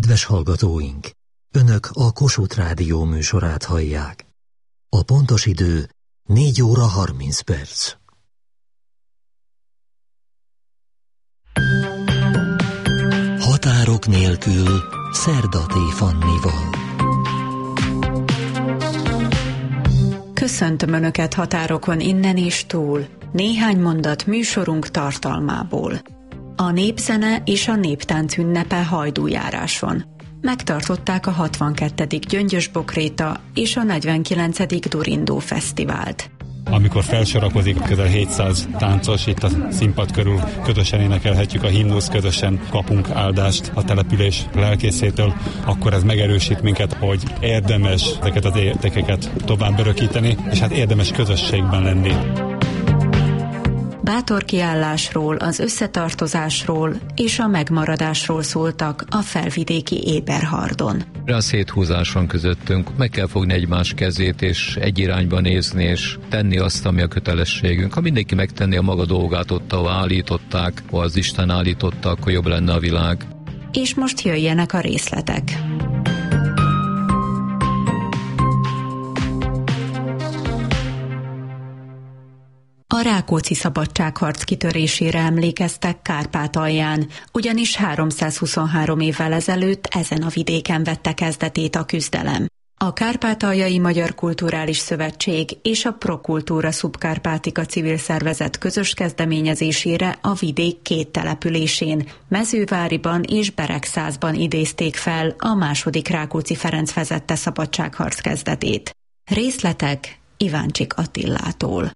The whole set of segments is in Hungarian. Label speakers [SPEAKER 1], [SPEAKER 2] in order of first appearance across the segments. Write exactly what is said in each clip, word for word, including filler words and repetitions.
[SPEAKER 1] Kedves hallgatóink! Önök a Kossuth Rádió műsorát hallják. A pontos idő négy óra harminc perc. Határok nélkül Szerdaté Fannival.
[SPEAKER 2] Köszöntöm Önöket határokon innen és túl. Néhány mondat műsorunk tartalmából. A népzene és a néptánc ünnepe Hajdújáráson. Megtartották a hatvankettedik Gyöngyös-Bokréta és a negyvenkilencedik Durindó Fesztivált.
[SPEAKER 3] Amikor felsorakozik közel hétszáz táncos, itt a színpad körül közösen énekelhetjük a himnusz, közösen kapunk áldást a település lelkészétől, akkor ez megerősít minket, hogy érdemes ezeket az értékeket tovább örökíteni, és hát érdemes közösségben lenni.
[SPEAKER 2] Bátor kiállásról, az összetartozásról és a megmaradásról szóltak a felvidéki Éberhardon.
[SPEAKER 4] A széthúzás van közöttünk, meg kell fogni egymás kezét, és egy irányba nézni, és tenni azt, ami a kötelességünk. Ha mindenki megtenni a maga dolgát, ott, ahol állították, ahol az Isten állította, akkor jobb lenne a világ.
[SPEAKER 2] És most jöjjenek a részletek. A Rákóczi szabadságharc kitörésére emlékeztek Kárpátalján, ugyanis háromszázhuszonhárom évvel ezelőtt ezen a vidéken vette kezdetét a küzdelem. A Kárpátaljai Magyar Kulturális Szövetség és a Prokultúra Szubkárpátika civil szervezet közös kezdeményezésére a vidék két településén, Mezőváriban és Beregszászban idézték fel a második Rákóczi Ferenc vezette szabadságharc kezdetét. Részletek Iváncsik Attilától.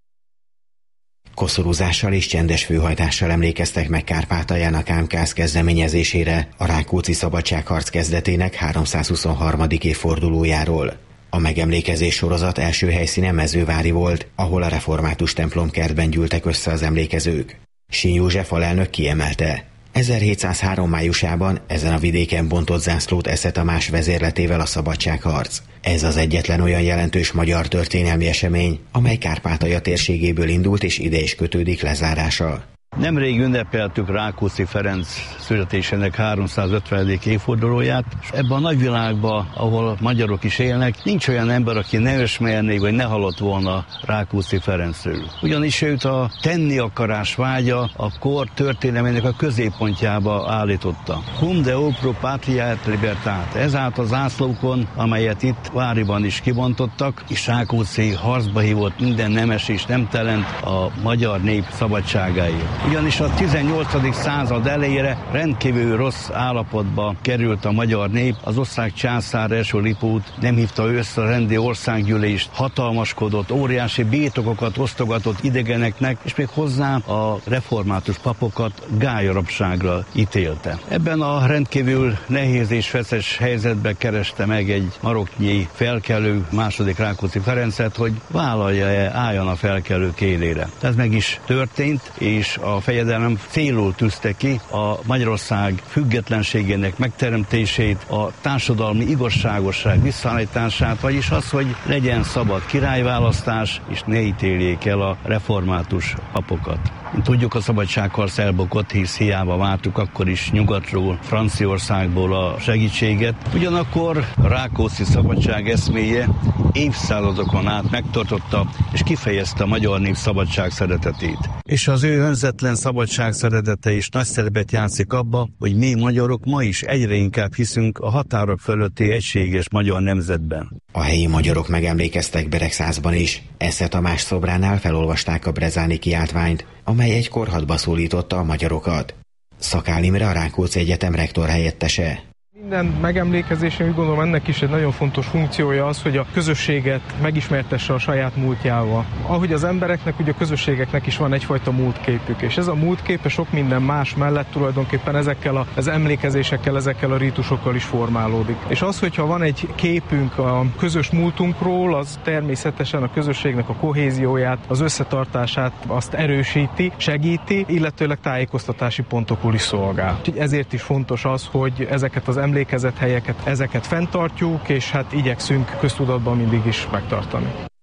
[SPEAKER 5] Koszorúzással és csendes főhajtással emlékeztek meg Kárpátalján a Kámkáz kezdeményezésére a Rákóczi szabadságharc kezdetének háromszázhuszonharmadik évfordulójáról. A megemlékezés sorozat első helyszíne Mezővári volt, ahol a református templomkertben gyűltek össze az emlékezők. Sin József alelnök kiemelte: ezerhétszázhárom májusában ezen a vidéken bontott zászlót Esze Tamás vezérletével a szabadságharc. Ez az egyetlen olyan jelentős magyar történelmi esemény, amely Kárpátalja térségéből indult és ide is kötődik lezárása.
[SPEAKER 6] Nemrég ünnepeltük Rákóczi Ferenc születésének háromszázötvenedik évfordulóját, és ebben a nagyvilágban, ahol magyarok is élnek, nincs olyan ember, aki ne ismerné, vagy ne hallott volna Rákóczi Ferencről. Ugyanis őt a tenni akarás vágya a kor történelmének a középpontjába állította. Cum de opro patria et libertate. Ezáltal a zászlókon, amelyet itt Váriban is kibontottak, és Rákóczi harcba hívott minden nemes és nemtelent a magyar nép szabadságáért. Ugyanis a tizennyolcadik század elejére rendkívül rossz állapotba került a magyar nép. Az osztrák császár első Lipót nem hívta össze a rendi országgyűlést, hatalmaskodott, óriási birtokokat osztogatott idegeneknek, és még hozzá a református papokat gályarabságra ítélte. Ebben a rendkívül nehéz és feszes helyzetben kereste meg egy maroknyi felkelő második Rákóczi Ferencet, hogy vállalja-e, álljon a felkelők élére. Ez meg is történt, és a fejedelem célul tűzte ki a Magyarország függetlenségének megteremtését, a társadalmi igazságosság visszaállítását, vagyis az, hogy legyen szabad királyválasztás, és ne ítéljék el a református papokat. Mint tudjuk, a szabadságharc elbukott, hisz hiába vártuk akkor is nyugatról, Franciaországból a segítséget. Ugyanakkor Rákóczi szabadság eszméje évszázadokon át megtartotta és kifejezte a magyar nép szabadság szeretetét. És az ő önzetlen szabadság szeretete is nagy szerepet játszik abba, hogy mi magyarok ma is egyre inkább hiszünk a határok fölötti egységes magyar nemzetben.
[SPEAKER 5] A helyi magyarok megemlékeztek Beregszászban is. Esze Tamás szobránál felolvasták a brezáni kiáltványt, amely egy korhatba szólította a magyarokat. Szakál Imre, a Rákóczi Egyetem rektor helyettese.
[SPEAKER 7] Minden megemlékezés, úgy gondolom, ennek is egy nagyon fontos funkciója az, hogy a közösséget megismertesse a saját múltjával. Ahogy az embereknek, úgy a közösségeknek is van egyfajta múltképük, és ez a múltképe sok minden más mellett tulajdonképpen ezekkel az emlékezésekkel, ezekkel a rítusokkal is formálódik. És az, hogyha van egy képünk a közös múltunkról, az természetesen a közösségnek a kohézióját, az összetartását azt erősíti, segíti, illetőleg tájékoztatási pontokul is szolgál. Úgyhogy ezért is fontos az, hogy ezeket az emlékezett helyeket, ezeket fenntartjuk, és hát igyekszünk köztudatban mindig is megtartani.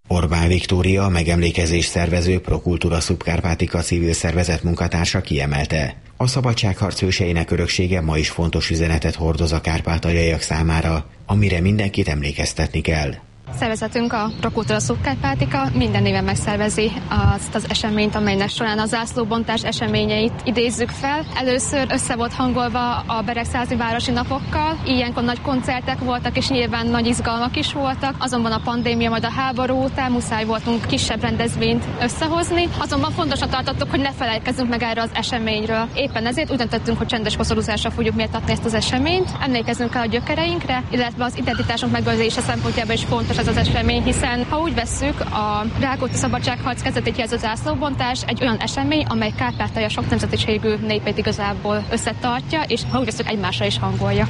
[SPEAKER 5] Orbán Viktória, a megemlékezés szervező Prokultúra Subcarpatica civil szervezet munkatársa kiemelte: a szabadságharc hőseinek öröksége ma is fontos üzenetet hordoz a kárpátaljaiak számára, amire mindenkit emlékeztetni kell.
[SPEAKER 8] Szervezetünk, a Prokultúra Subcarpatica minden éven megszervezi azt az eseményt, amelynek során a zászlóbontás eseményeit idézzük fel. Először össze volt hangolva a Beregszázi városi napokkal, ilyenkor nagy koncertek voltak, és nyilván nagy izgalmak is voltak, azonban a pandémia, majd a háború után muszáj voltunk kisebb rendezvényt összehozni, azonban fontosnak tartottuk, hogy ne felejtkezzünk meg erre az eseményről. Éppen ezért úgy döntöttünk, hogy csendes koszorúzásra fogjuk méltatni ezt az eseményt, emlékezzünk el a gyökereinkre, illetve az identitásunk megőrzése szempontjából is fontos ez az esemény, hiszen ha úgy vesszük, a Rákóczi szabadságharc kezdetét jelző zászlóbontás egy olyan esemény, amely Kárpátalja sok nemzetiségű népét igazából összetartja, és ha úgy vesszük, egymásra is hangolja.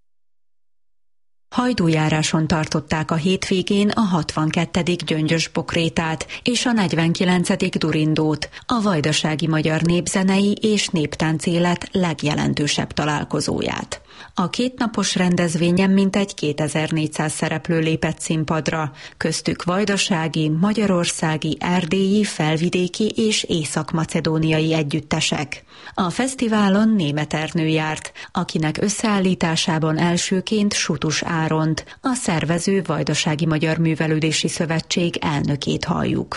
[SPEAKER 2] Hajdújáráson tartották a hétvégén a hatvankettedik Gyöngyös-Bokrétát és a negyvenkilencedik Durindót, a vajdasági magyar népzenei és néptánc élet legjelentősebb találkozóját. A kétnapos rendezvényen mintegy kétezer-négyszáz szereplő lépett színpadra, köztük vajdasági, magyarországi, erdélyi, felvidéki és észak-macedóniai együttesek. A fesztiválon Németh Ernő járt, akinek összeállításában elsőként Sutus Áront, a szervező Vajdasági Magyar Művelődési Szövetség elnökét halljuk.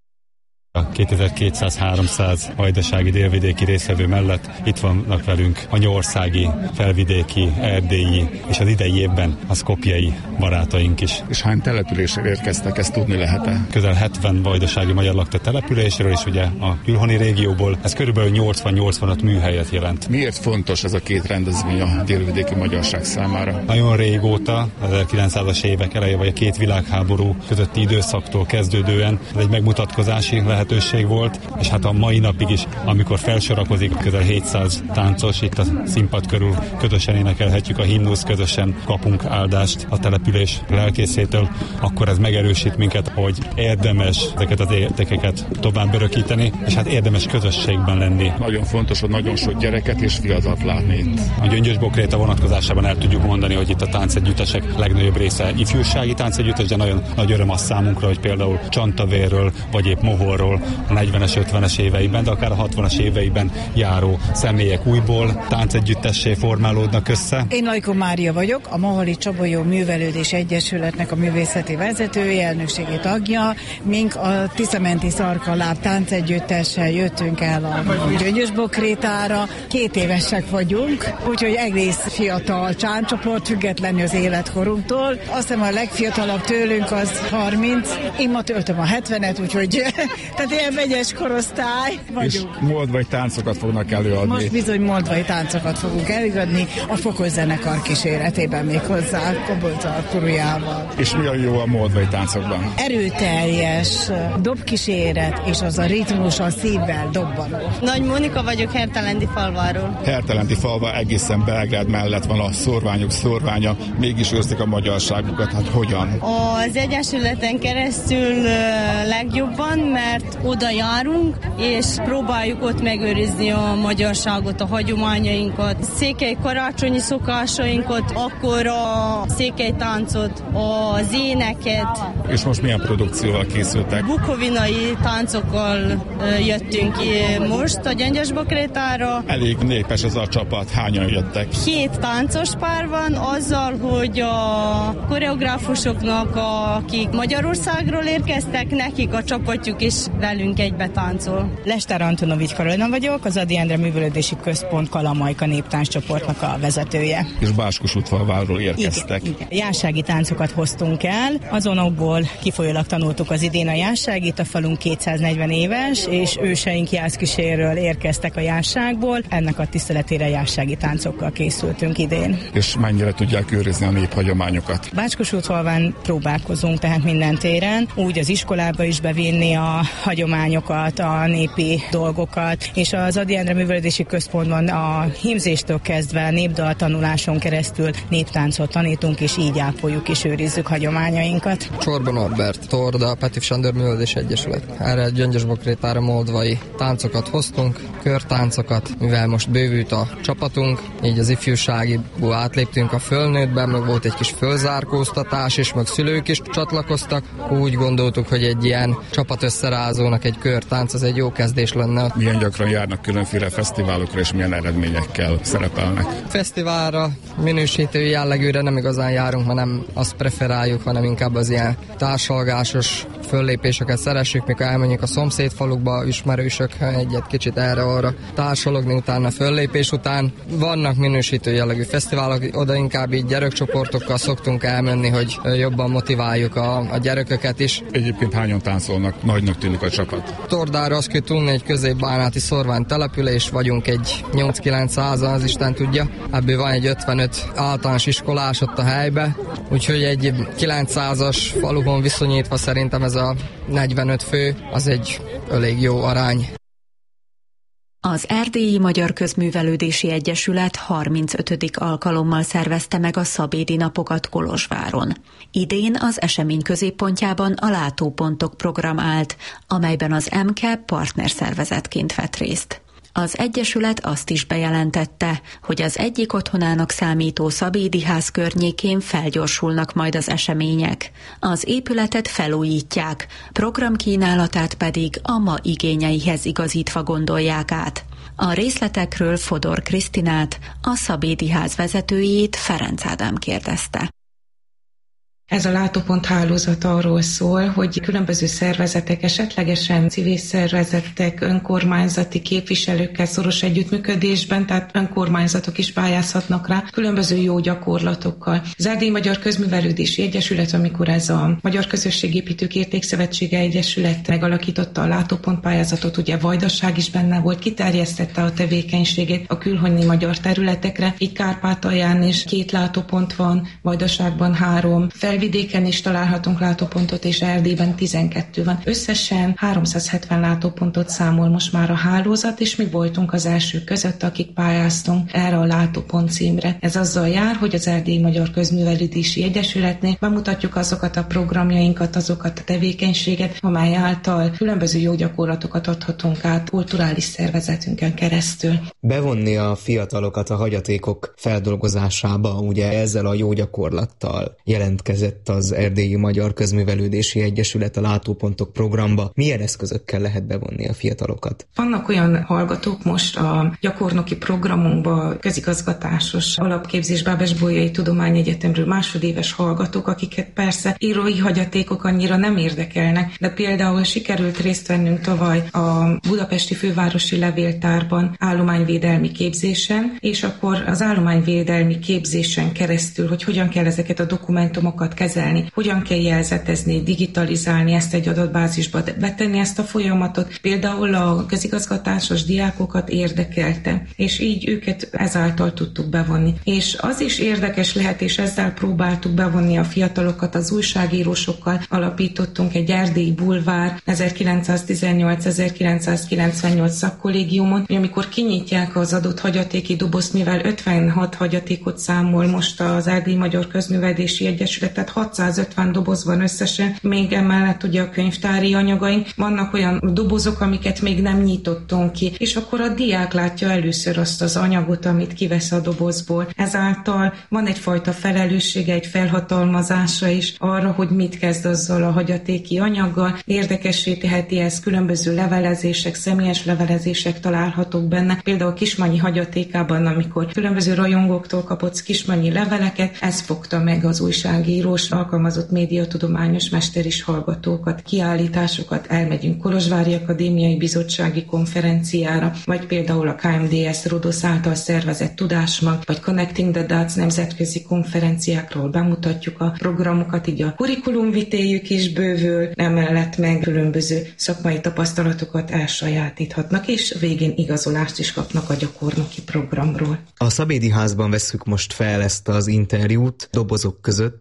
[SPEAKER 3] A kétezer-kétszáz-háromszáz vajdasági délvidéki résztvevő mellett itt vannak velünk a nyországi, felvidéki, erdélyi és az idei évben a szkopjei barátaink is.
[SPEAKER 9] És hány településre érkeztek, ezt tudni lehet-e?
[SPEAKER 3] Közel hetven vajdasági magyar lakta településről, és ugye a külhoni régióból ez körülbelül nyolcvan-nyolcvanöt műhelyet jelent.
[SPEAKER 9] Miért fontos ez a két rendezvény a délvidéki magyarság számára?
[SPEAKER 3] Nagyon régóta, az ezerkilencszázas évek eleje vagy a két világháború közötti időszaktól kezdődően ez egy megmutatkozási lehet lehetőség volt, és hát a mai napig is, amikor felsorakozik közel hétszáz táncos, itt a színpad körül közösen énekelhetjük a himnusz, közösen kapunk áldást a település lelkészétől, akkor ez megerősít minket, hogy érdemes ezeket az értékeket tovább örökíteni, és hát érdemes közösségben lenni.
[SPEAKER 9] Nagyon fontos, hogy nagyon sok gyereket és fiatalt látni itt.
[SPEAKER 3] A Gyöngyös-Bokréta vonatkozásában el tudjuk mondani, hogy itt a táncegyüttesek legnagyobb része ifjúsági táncegyüttes, de nagyon nagy öröm az számunkra, hogy például Csantavérről, vagy épp Mohorról a negyvenes, ötvenes éveiben, de akár a hatvanas éveiben járó személyek újból táncegyüttessé formálódnak össze.
[SPEAKER 10] Én Lajkó Mária vagyok, a Moholi Csabolyó Művelődés Egyesületnek a művészeti vezetője, elnökségi tagja. Mink a Tiszamenti Szarkaláb táncegyüttessel jöttünk el a Gyöngyös-Bokrétára. Két évesek vagyunk, úgyhogy egész fiatal csáncsoport, függetlenül az életkorunktól. Azt hiszem a legfiatalabb tőlünk az harminc, én ma töltöm a hetvenet, úgyhogy tehát ilyen vegyes korosztály vagyunk.
[SPEAKER 9] És moldvai táncokat fognak előadni.
[SPEAKER 10] Most bizony moldvai táncokat fogunk előadni, a Fokos zenekar kíséretében még hozzá, Kobolcar Kurujával.
[SPEAKER 9] És mi a jó a moldvai táncokban?
[SPEAKER 10] Erőteljes dobkíséret, és az a ritmus a szívvel dobbanó.
[SPEAKER 11] Nagy Mónika vagyok, Hertelendi falváról.
[SPEAKER 9] Hertelendi falva egészen Belgrád mellett van a szorványok szorványa, mégis őrzik a magyarságukat, hát hogyan?
[SPEAKER 11] Az Egyesületen keresztül legjobban, mert oda járunk, és próbáljuk ott megőrizni a magyarságot, a hagyományainkat, székely karácsonyi szokásainkat, akkor a székely táncot, az éneket.
[SPEAKER 9] És most milyen produkcióval készültek?
[SPEAKER 11] Bukovinai táncokkal jöttünk ki most a Gyöngyös-Bokrétára.
[SPEAKER 9] Elég népes ez a csapat, hányan jöttek?
[SPEAKER 11] Hét táncos pár van, azzal, hogy a koreográfusoknak, akik Magyarországról érkeztek, nekik a csapatjuk is velünk egybe táncol.
[SPEAKER 12] Lester Antonovics Karolina vagyok, az Ady Endre Művelődési Központ Kalamajka néptánccsoportnak a vezetője.
[SPEAKER 9] És Báskosútfalváról érkeztek.
[SPEAKER 12] Igen, igen. Jássági táncokat hoztunk el, azonokból kifolyólag tanultuk az idén a jásságit, a falunk kétszáznegyven éves, és őseink jászkísérről érkeztek a jásságból, ennek a tiszteletére jássági táncokkal készültünk idén.
[SPEAKER 9] És mennyire tudják őrizni a néphagyományokat?
[SPEAKER 12] Báskosútfalván próbálkozunk tehát minden téren, úgy az iskolába is bevinni a hagyományokat, a népi dolgokat, és az Ady Endre Művelődési Központban a hímzéstől kezdve népdaltanuláson keresztül néptáncot tanítunk, és így ápoljuk és őrizzük hagyományainkat.
[SPEAKER 13] Csorba Norbert, Torda, Petőfi Sándor Művelődési Egyesület. Erre Gyöngyösbokrétára moldvai táncokat hoztunk, körtáncokat, mivel most bővült a csapatunk, így az ifjúságiból átléptünk a fölnőttbe, meg volt egy kis fölzárkóztatás, és meg szülők is csatlakoztak. Úgy gondoltuk, hogy egy ilyen csapat összerázónak egy körtánc, az egy jó kezdés lenne.
[SPEAKER 9] Milyen gyakran járnak különféle fesztiválokra, és milyen eredményekkel szerepelnek?
[SPEAKER 13] Fesztiválra, minősítő jellegűre nem igazán járunk, hanem azt preferáljuk, hanem inkább az ilyen társalgásos föllépéseket szeressük, mikor elmenjünk a szomszédfalukba, ismerősök egyet kicsit erre-arra társalogni, utána föllépés után. Vannak minősítő jellegű fesztiválok, oda inkább így gyerekcsoportokkal szoktunk elmenni, hogy jobban motiváljuk a, a gyerekeket is.
[SPEAKER 9] Egyébként hányan táncolnak? Nagynak tűnik a csapat.
[SPEAKER 13] Tordára azt kell tudni, egy közép-bánáti szorvány település, vagyunk egy nyolc-kilencszázan, az Isten tudja. Ebből van egy ötvenöt általános iskolás ott a helybe, úgyhogy egy kilencszázas faluban viszonyítva szerintem ez a negyvenöt fő, az egy elég jó arány.
[SPEAKER 2] Az Erdélyi Magyar Közművelődési Egyesület harmincötödik alkalommal szervezte meg a Szabédi Napokat Kolozsváron. Idén az esemény középpontjában a Látópontok program állt, amelyben az em ká partnerszervezetként vett részt. Az Egyesület azt is bejelentette, hogy az egyik otthonának számító Szabédi ház környékén felgyorsulnak majd az események. Az épületet felújítják, programkínálatát pedig a ma igényeihez igazítva gondolják át. A részletekről Fodor Krisztinát, a Szabédi ház vezetőjét Ferenc Ádám kérdezte.
[SPEAKER 14] Ez a látópont hálózat arról szól, hogy különböző szervezetek, esetlegesen civil szervezetek, önkormányzati képviselőkkel szoros együttműködésben, tehát önkormányzatok is pályázhatnak rá, különböző jó gyakorlatokkal. Az Erdélyi Magyar Közművelődési Egyesület, amikor ez a Magyar Közösségépítők Értékszövetsége Egyesület megalakította a látópont pályázatot, ugye Vajdaság is benne volt, kiterjesztette a tevékenységét a külhoni magyar területekre, így Kárpátalján is két látópont van, Vajdaságban három, Felvidéken is találhatunk látópontot, és Erdélyben tizenkettő van. Összesen háromszázhetven látópontot számol most már a hálózat, és mi voltunk az elsők között, akik pályáztunk erre a látópont címre. Ez azzal jár, hogy az Erdélyi Magyar Közművelődési Egyesületnél bemutatjuk azokat a programjainkat, azokat a tevékenységet, amely által különböző jó gyakorlatokat adhatunk át kulturális szervezetünkön keresztül.
[SPEAKER 15] Bevonni a fiatalokat a hagyatékok feldolgozásába, ugye ezzel a jó gyakorlattal jelentkezett az Erdélyi Magyar Közművelődési Egyesület a Látópontok programba. Milyen eszközökkel lehet bevonni a fiatalokat?
[SPEAKER 14] Vannak olyan hallgatók most a gyakornoki programunkban, közigazgatásos alapképzésbe, Ábes-Bolyai Tudományegyetemről másodéves hallgatók, akiket persze írói hagyatékok annyira nem érdekelnek, de például sikerült részt vennünk tavaly a Budapesti Fővárosi Levéltárban állományvédelmi képzésen, és akkor az állományvédelmi képzésen keresztül, hogy hogyan kell ezeket a dokumentumokat kezelni, hogyan kell jelzetezni, digitalizálni ezt egy adatbázisba, betenni ezt a folyamatot. Például a közigazgatásos diákokat érdekelte, és így őket ezáltal tudtuk bevonni. És az is érdekes lehet, és ezzel próbáltuk bevonni a fiatalokat, az újságírósokkal alapítottunk egy Erdélyi Bulvár ezerkilencszáztizennyolc-ezerkilencszázkilencvennyolc szakkollégiumon, hogy amikor kinyitják az adott hagyatéki dobozt, mivel ötvenhat hagyatékot számol most az Erdélyi Magyar Közművelődési Egyesület, tehát hatszázötven doboz van összesen, még emellett ugye a könyvtári anyagaink, vannak olyan dobozok, amiket még nem nyitottunk ki, és akkor a diák látja először azt az anyagot, amit kivesz a dobozból. Ezáltal van egyfajta felelőssége, egy felhatalmazása is arra, hogy mit kezd azzal a hagyatéki anyaggal. Érdekessé teheti ez, különböző levelezések, személyes levelezések találhatók benne. Például Kismanyi hagyatékában, amikor különböző rajongóktól kapott kismanyi leveleket, ez fogta meg az újságírós, alkalmazott médiatudományos mester is hallgatókat, kiállításokat, elmegyünk Kolozsvári Akadémiai Bizottsági Konferenciára, vagy például a ká em dé es Rodosz által szervezett Tudásmag, vagy Connecting the Dots nemzetközi konferenciákról bemutatjuk a programokat, így a kurikulumvitéjük is bővül, emellett meg különböző szakmai tapasztalatokat elsajátíthatnak, és végén igazolást is kapnak a gyakornoki programról.
[SPEAKER 15] A Szabédi házban vesszük most fel ezt az interjút, dobozok között költöző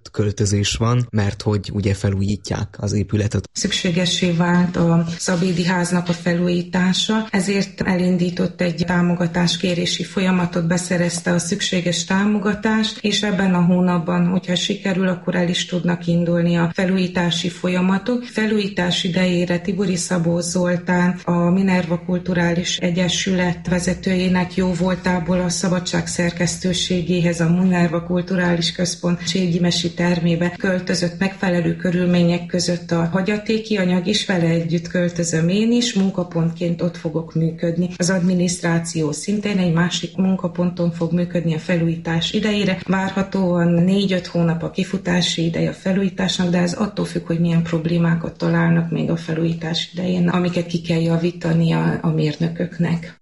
[SPEAKER 15] költözés van, mert hogy ugye felújítják az épületet.
[SPEAKER 14] Szükségessé vált a Szabédi háznak a felújítása, ezért elindított egy támogatáskérési folyamatot, beszerezte a szükséges támogatást, és ebben a hónapban, hogyha sikerül, akkor el is tudnak indulni a felújítási folyamatok. Felújítás idejére Tibori Szabó Zoltán, a Minerva Kulturális Egyesület vezetőjének jó voltából a Szabadság szerkesztőségéhez, a Minerva Kulturális Központ Cségimesi termébe költözött megfelelő körülmények között a hagyatéki anyag, és vele együtt költözöm én is, munkapontként ott fogok működni. Az adminisztráció szintén egy másik munkaponton fog működni a felújítás idejére. Várhatóan négy-öt hónap a kifutási ideje a felújításnak, de ez attól függ, hogy milyen problémákat találnak még a felújítás idején, amiket ki kell javítani a, a mérnököknek.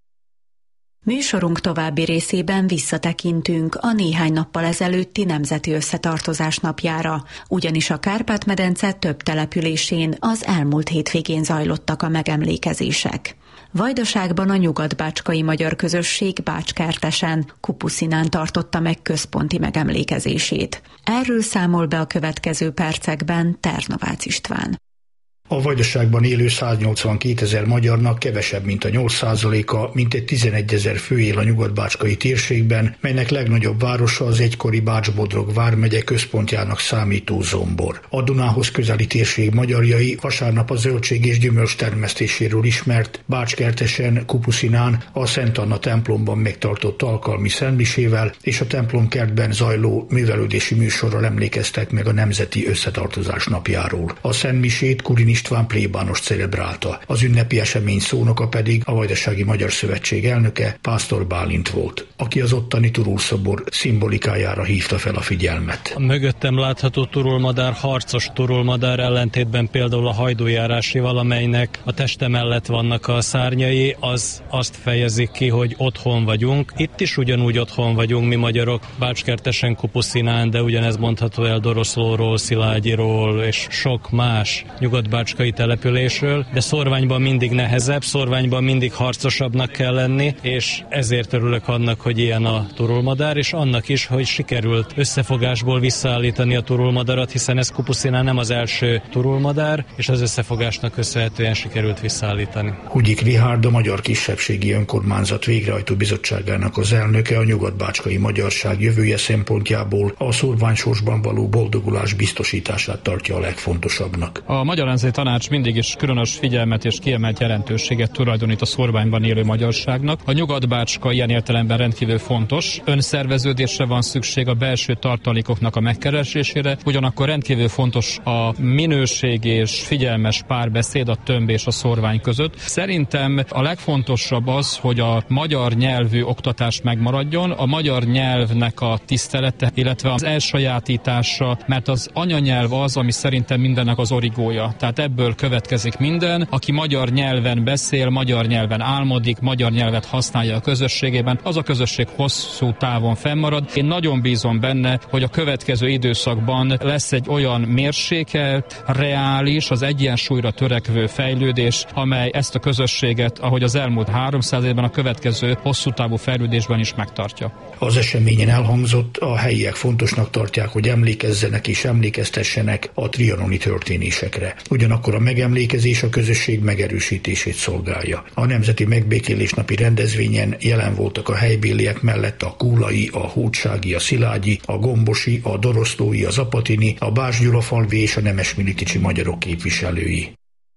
[SPEAKER 2] Műsorunk további részében visszatekintünk a néhány nappal ezelőtti Nemzeti Összetartozás napjára, ugyanis a Kárpát-medence több településén az elmúlt hétvégén zajlottak a megemlékezések. Vajdaságban a nyugat-bácskai magyar közösség Bácskertesen, Kupuszinán tartotta meg központi megemlékezését. Erről számol be a következő percekben Ternovácz István.
[SPEAKER 16] A Vajdaságban élő száznyolcvankétezer magyarnak kevesebb, mint a nyolc százaléka, mintegy tizenegyezer fő él a nyugat-bácskai térségben, melynek legnagyobb városa az egykori Bács-Bodrog vármegye központjának számító Zombor. A Dunához közeli térség magyarjai vasárnap a zöldség és gyümölcs termesztéséről ismert Bácskertesen, Kupuszinán a Szent Anna templomban megtartott alkalmi szentmisével és a templomkertben zajló művelődési műsorral emlékeztek meg a Nemzeti Összetartozás napjáról. A szentmisét Kurin István plébános celebrálta. Az ünnepi esemény szónoka pedig a Vajdasági Magyar Szövetség elnöke, Pásztor Bálint volt, aki az ottani turulszobor szimbolikájára hívta fel a figyelmet.
[SPEAKER 17] A mögöttem látható turulmadár harcos turulmadár, ellentétben például a hajdújárásival, amelynek a teste mellett vannak a szárnyai, az azt fejezik ki, hogy otthon vagyunk. Itt is ugyanúgy otthon vagyunk mi magyarok, Bácskertesen, Kupuszinán, de ugyanez mondható el Doroszlóról, Szilágyiról és sok más nyugat-bácskai településről, de Szorványban mindig nehezebb, Szorványban mindig harcosabbnak kell lenni, és ezért örülök annak, hogy ilyen a turulmadár, és annak is, hogy sikerült összefogásból visszaállítani a turulmadarat, hiszen ez Kupuszinán nem az első turulmadár, és az összefogásnak köszönhetően sikerült visszaállítani.
[SPEAKER 16] Hugyik Rihárd, a Magyar Kisebbségi Önkormányzat végrehajtó bizottságának az elnöke, a nyugat-bácskai magyarság jövője szempontjából a szorványsorsban való boldogulás biztosítását tartja a legfontosabbnak.
[SPEAKER 18] A Magyar Nemzeti Tanács mindig is különös figyelmet és kiemelt jelentőséget tulajdonít a Szorványban élő magyarságnak. A nyugat-bácska ilyen értelemben rendkívül fontos. Önszerveződésre van szükség, a belső tartalékoknak a megkeresésére, ugyanakkor rendkívül fontos a minőség és figyelmes párbeszéd a Tömb és a Szorvány között. Szerintem a legfontosabb az, hogy a magyar nyelvű oktatás megmaradjon, a magyar nyelvnek a tisztelete, illetve az elsajátítása, mert az anyanyelv az, ami szerintem mindennek az origója. Tehát ebből következik minden. Aki magyar nyelven beszél, magyar nyelven álmodik, magyar nyelvet használja a közösségében, az a közösség hosszú távon fennmarad. Én nagyon bízom benne, hogy a következő időszakban lesz egy olyan mérsékelt, reális, az egyensúlyra törekvő fejlődés, amely ezt a közösséget, ahogy az elmúlt háromszáz évben, a következő hosszú távú fejlődésben is megtartja.
[SPEAKER 16] Az eseményen elhangzott, a helyiek fontosnak tartják, hogy emlékezzenek és emlékeztessenek a trianoni történésekre. Ugyanakkor a megemlékezés a közösség megerősítését szolgálja. A Nemzeti Megbékélés napi rendezvényen jelen voltak a helybéliek mellett a kúlai, a hódsági, a szilágyi, a gombosi, a doroszlói, a zapatini, a bács-gyulafalvi és a nemesmiliticsi magyarok képviselői.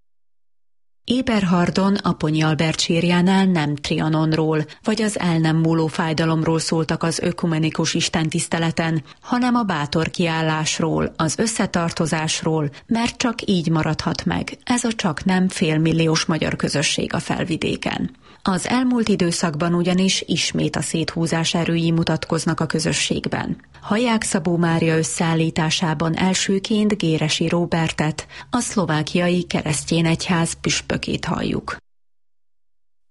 [SPEAKER 2] Éberhardon Aponyi Albert sírjánál nem Trianonról, vagy az el nem múló fájdalomról szóltak az ökumenikus istentiszteleten, hanem a bátor kiállásról, az összetartozásról, mert csak így maradhat meg ez a csak nem félmilliós magyar közösség a Felvidéken. Az elmúlt időszakban ugyanis ismét a széthúzás erői mutatkoznak a közösségben. Haják Szabó Mária összeállításában elsőként Géresi Róbertet, a szlovákiai keresztény egyház püspökét halljuk.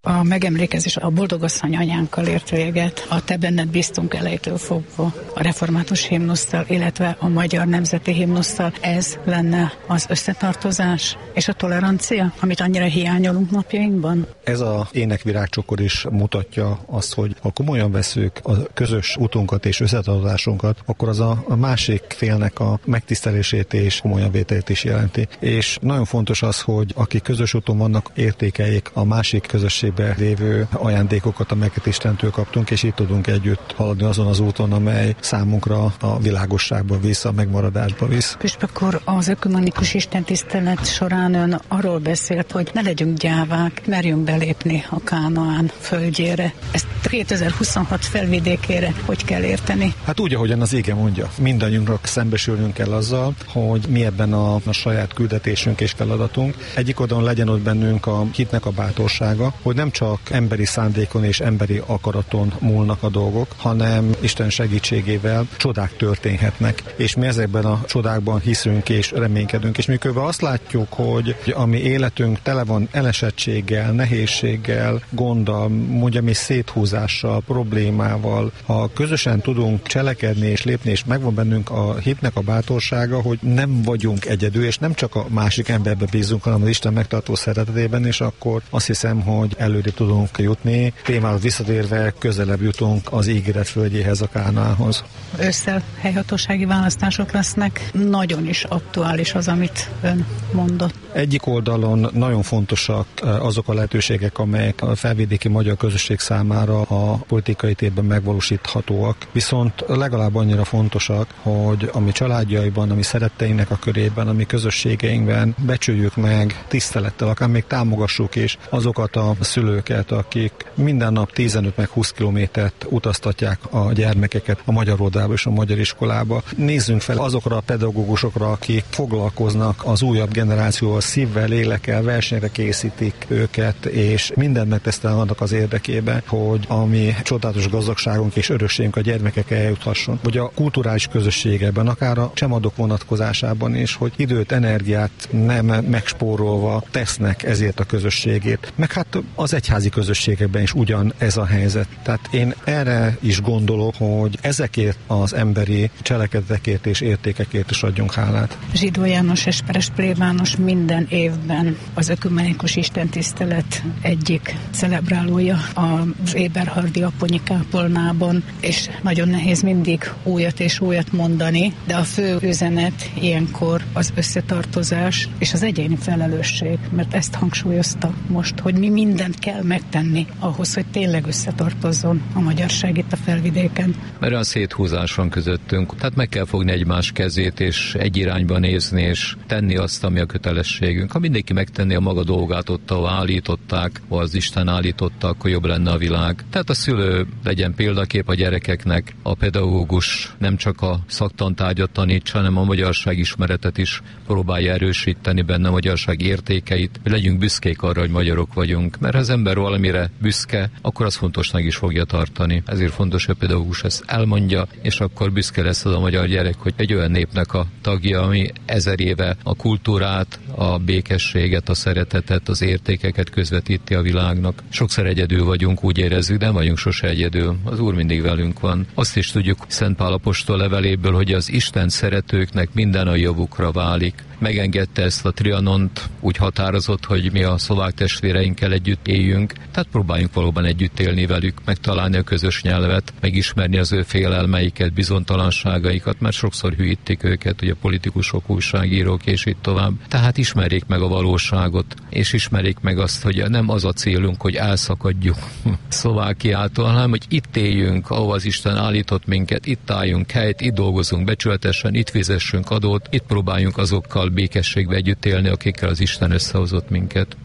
[SPEAKER 10] A megemlékezés a boldogasszony anyánkkal ért véget, a Te benned bíztunk elejétől fogva, a református himnusszal, illetve a magyar nemzeti himnusszal. Ez lenne az összetartozás és a tolerancia, amit annyira hiányolunk napjainkban?
[SPEAKER 19] Ez a énekvirágcsokor is mutatja azt, hogy ha komolyan veszük a közös utunkat és összetartozásunkat, akkor az a másik félnek a megtisztelését és komolyan vételét is jelenti. És nagyon fontos az, hogy akik közös úton vannak, értékeljék a másik közösségben lévő ajándékokat, amelyeket Istentől kaptunk, és így tudunk együtt haladni azon az úton, amely számunkra a világosságba visz, a megmaradásba visz.
[SPEAKER 10] Püspök úr, az ökumenikus istentisztelet során ön arról beszélt, hogy ne legyünk gyávák, merjünk belépni a Kánaán földjére. Ezt kétezer-huszonhat felvidékére hogy kell érteni?
[SPEAKER 19] Hát úgy, ahogyan az ége mondja. Mindannyiunknak szembesülnünk kell azzal, hogy mi ebben a, a saját küldetésünk és feladatunk. Egyik oldalon legyen ott bennünk a hitnek a bátorsága, hogy nem csak emberi szándékon és emberi akaraton múlnak a dolgok, hanem Isten segítségével csodák történhetnek. És mi ezekben a csodákban hiszünk és reménykedünk. És miközben azt látjuk, hogy a mi életünk tele van elesettséggel, nehézséggel, gonddal, mondjam és széthúzással, problémával, ha közösen tudunk cselekedni és lépni, és megvan bennünk a hitnek a bátorsága, hogy nem vagyunk egyedül, és nem csak a másik emberbe bízunk, hanem az Isten megtartó szeretetében, és akkor azt hiszem, hogy előre tudunk jutni. Témához visszatérve közelebb jutunk az ígéret földjéhez, a Kánaánhoz.
[SPEAKER 10] Ősszel helyhatósági választások lesznek. Nagyon is aktuális az, amit ön mondott.
[SPEAKER 19] Egyik oldalon nagyon fontosak azok a lehetőségek, amelyek a felvidéki magyar közösség számára a politikai térben megvalósíthatóak. Viszont legalább annyira fontosak, hogy a mi családjaiban, a mi szeretteinknek a körében, a mi közösségeinkben becsüljük meg tisztelettel, akár még támogassuk is azokat a szülőket, akik minden nap tizenöt meg húsz kilométert utaztatják a gyermekeket a magyar óvodába és a magyar iskolába. Nézzünk fel azokra a pedagógusokra, akik foglalkoznak az újabb generációval, szívvel, lélekkel, versenyre készítik őket, és mindent megtesztelnek annak az érdekében, hogy a mi csodálatos gazdagságunk és örökségünk a gyermekek eljuthasson. Vagy a kulturális közösségekben, akár a csemadok vonatkozásában is, hogy időt, energiát nem megspórolva tesznek ezért a közösségét. Meg hát az egyházi közösségekben is ugyan ez a helyzet. Tehát én erre is gondolok, hogy ezekért az emberi cselekedetekért és értékekért is adjunk hálát.
[SPEAKER 10] Zsidó János Esperes plébános minden évben az ökumenikus istentisztelet egyik celebrálója az Éberhardi Aponyi kápolnában, és nagyon nehéz mindig újat és újat mondani, de a fő üzenet ilyenkor az összetartozás és az egyéni felelősség, mert ezt hangsúlyozta most, hogy mi mindent kell megtenni ahhoz, hogy tényleg összetartozzon a magyarság itt a felvidéken.
[SPEAKER 4] Mert a széthúzás van közöttünk, tehát meg kell fogni egymás kezét, és egy irányba nézni, és tenni azt, ami a kötelességünk. Ha mindenki megtenni a maga dolgát ott, ahol állították, vagy az Isten állította, akkor jobb lenne a világ. Tehát a szülő legyen példakép a gyerekeknek, a pedagógus nem csak a szaktantárgyat tanít, hanem a magyarság ismeretet is próbálja erősíteni benne, a magyarság értékeit. Legyünk büszkék arra, hogy magyarok vagyunk, mert ha az ember valamire büszke, akkor az fontosnak is fogja tartani. Ezért fontos, hogy a pedagógus ezt elmondja, és akkor büszke lesz az a magyar gyerek, hogy egy olyan népnek a tagja, ami ezer éve a kultúrát, a békességet, a szeretetet, az értékeket közvetíti a világnak. Sokszor egyedül vagyunk, úgy érezzük, de nem vagyunk sose egyedül. Az Úr mindig velünk van. Azt is tudjuk Szent Pál apostol leveléből, hogy az Isten szeretőknek minden a javukra válik. Megengedte ezt a Trianont, úgy határozott, hogy mi a szlovák testvéreinkkel együtt éljünk, tehát próbáljunk valóban együtt élni velük, megtalálni a közös nyelvet, megismerni az ő félelmeiket, bizonytalanságaikat, mert sokszor hülyítik őket, ugye politikusok, újságírók és így tovább. Tehát ismerjék meg a valóságot, és ismerjék meg azt, hogy nem az a célunk, hogy elszakadjunk Szlovákiától, hanem hogy itt éljünk, ahol az Isten állított minket, itt álljunk helyt, itt dolgozunk becsületesen, itt fizessünk adót, itt próbáljunk azokkal békességbe együtt élni, akikkel az Isten összehozott minket.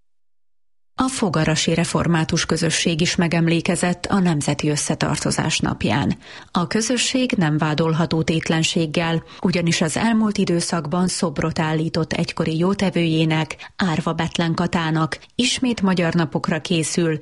[SPEAKER 2] A fogarasi református közösség is megemlékezett a Nemzeti Összetartozás napján. A közösség nem vádolható tétlenséggel, ugyanis az elmúlt időszakban szobrot állított egykori jótevőjének, Árva Bethlen Katának, ismét magyar napokra készül,